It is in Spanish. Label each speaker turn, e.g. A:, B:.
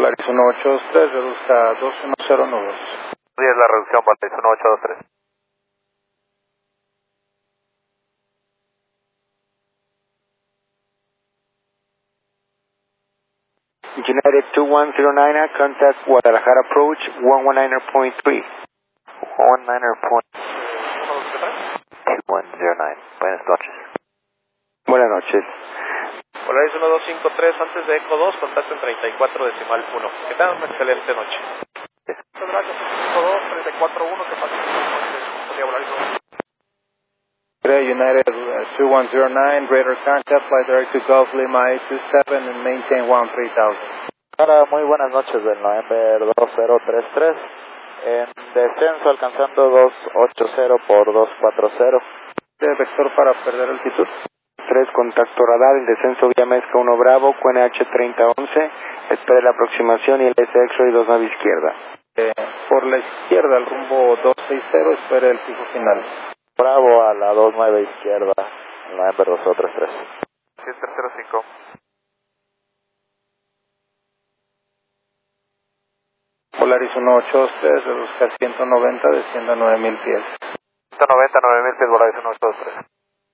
A: Volaris 1823, reduzca 210 nudos.
B: 10 la reducción, Volaris 1823.
C: United 2109, contact Guadalajara approach 119.3.
B: 119.210. Buenas noches.
C: Buenas noches.
B: Volaris 1253, antes de Eco 2, contacto en 34.1. Que tengan una excelente noche. Muchas gracias, Eco 2, 34.1, que pasen buenas noches. Podría Volaris 2.
A: United 2109, radar contact, fly direct to Gulf Lima 827 and maintain 13,000.
D: Para muy buenas noches del November 2033, en descenso alcanzando 280 por 240.
A: Vector para perder altitud.
C: 3, contacto radar, el descenso vía Mezca 1 Bravo, QNH 3011, espere la aproximación y el S-X-Ray 2 nave izquierda.
A: Por la izquierda, el rumbo 260, espere el fijo final.
D: Bravo a la 29 izquierda, el November 2033.
B: 705.
A: Polaris 1823, reduzca 190, descienda 9000 pies.
B: 190, 9000 pies, Volaris 1823.